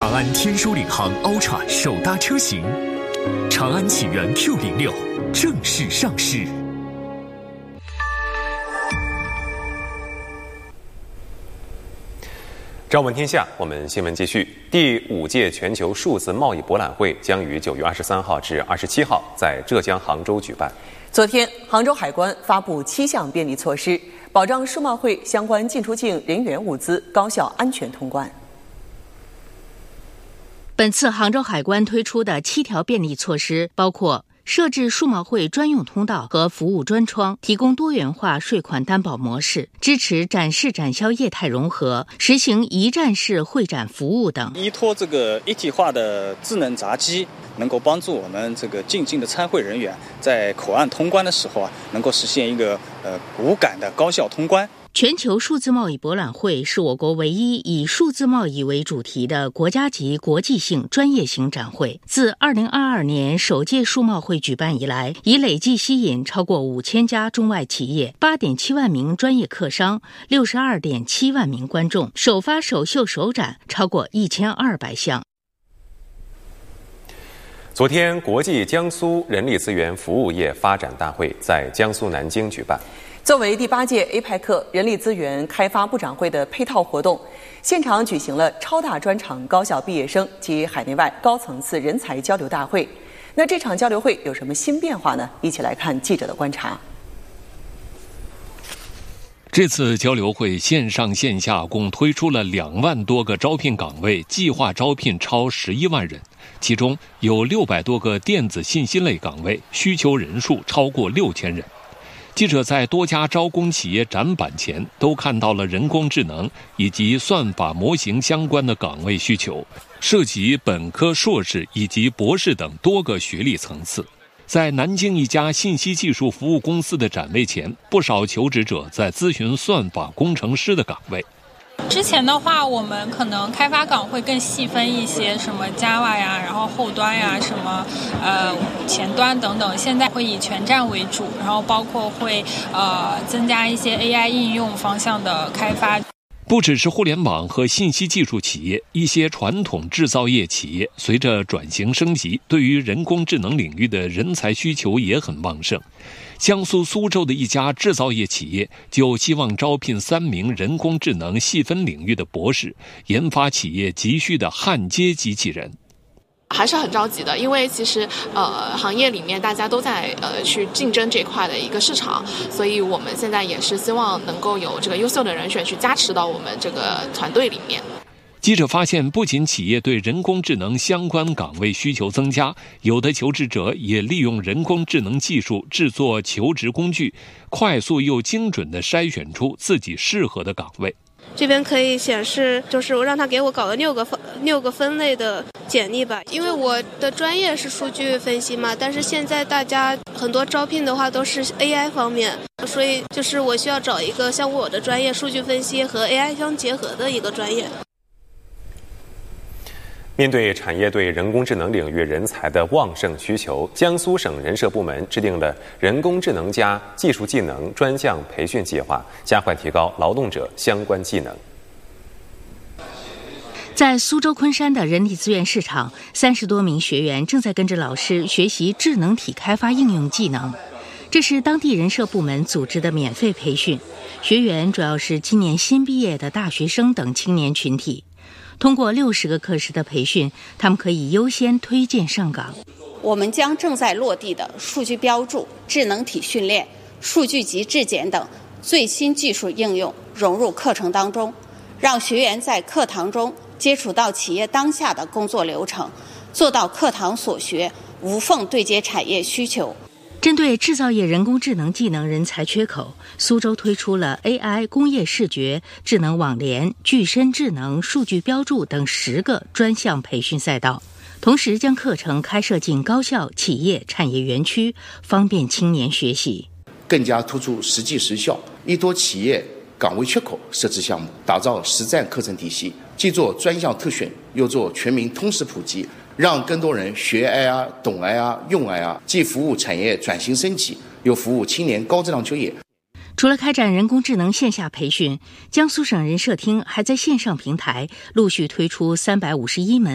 长安天书领航 Ultra 首搭车型，长安启源 Q06 正式上市。 朝闻天下，我们新闻继续。第5届全球数字贸易博览会将于9月23号至27号在浙江杭州举办。 昨天，杭州海关发布7项便利措施，保障数贸会相关进出境人员物资高效安全通关。 本次杭州海关推出的7条便利措施包括设置数贸会专用通道和服务专窗，提供多元化税款担保模式，支持展示展销业态融合，实行一站式会展服务等。 依托这个一体化的智能闸机，能够帮助我们这个进京的参会人员在口岸通关的时候能够实现一个无感的高效通关。 全球数字贸易博览会是我国唯一以数字贸易为主题的国家级国际性专业型展会。自2022年首届数贸会举办以来，已累计吸引超过5000家中外企业、8.7万名专业客商、62.7万名观众，首发首秀首展超过1200项。 昨天，国际江苏人力资源服务业发展大会在江苏南京举办。 作为第8届 APEC 人力资源开发部长会的配套活动，现场举行了超大专场高校毕业生及海内外高层次人才交流大会。那这场交流会有什么新变化呢？一起来看记者的观察。 这次交流会线上线下共推出了2万多个招聘岗位，计划招聘超11万人，其中有600多个电子信息类岗位，需求人数超过6000人。记者在多家招工企业展板前都看到了人工智能以及算法模型相关的岗位需求，涉及本科、硕士以及博士等多个学历层次。在南京一家信息技术服务公司的展位前，不少求职者在咨询算法工程师的岗位。 之前的话，我们可能开发岗会更细分一些，什么 Java 呀，然后后端呀，什么前端等等。现在会以全站为主，然后包括会增加一些 AI 应用方向的开发。 不只是互联网和信息技术企业，一些传统制造业企业随着转型升级，对于人工智能领域的人才需求也很旺盛。江苏苏州的一家制造业企业就希望招聘3名人工智能细分领域的博士，研发企业急需的焊接机器人。 还是很着急的，因为其实行业里面大家都在去竞争这块的一个市场，所以我们现在也是希望能够有这个优秀的人选去加持到我们这个团队里面。 记者发现，不仅企业对人工智能相关岗位需求增加，有的求职者也利用人工智能技术制作求职工具，快速又精准地筛选出自己适合的岗位。 这边可以显示，就是我让他给我搞个6个分类的简历吧，因为我的专业是数据分析嘛，但是现在大家很多招聘的话都是 AI 方面，所以就是我需要找一个像我的专业数据分析和 AI 相结合的一个专业。 面对产业对人工智能领域人才的旺盛需求，江苏省人社部门制定了人工智能加技术技能专项培训计划，加快提高劳动者相关技能。 在苏州昆山的人力资源市场，30多名学员正在跟着老师学习智能体开发应用技能。这是当地人社部门组织的免费培训，学员主要是今年新毕业的大学生等青年群体。通过60个课时的培训，他们可以优先推荐上岗。 我们将正在落地的数据标注、智能体训练、数据集质检等最新技术应用融入课程当中，让学员在课堂中接触到企业当下的工作流程，做到课堂所学无缝对接产业需求。 针对制造业人工智能技能人才缺口，苏州推出了 AI 工业视觉、智能网联、具身智能、数据标注等10个专项培训赛道，同时将课程开设进高校、企业、产业园区，方便青年学习。 更加突出实际实效，依托企业岗位缺口设置项目，打造实战课程体系，既做专项特选，又做全民通识普及，让更多人学 AI、懂 AI、用 AI， 既服务产业转型升级，又服务青年高质量就业。 除了开展人工智能线下培训，江苏省人社厅还在线上平台陆续推出351门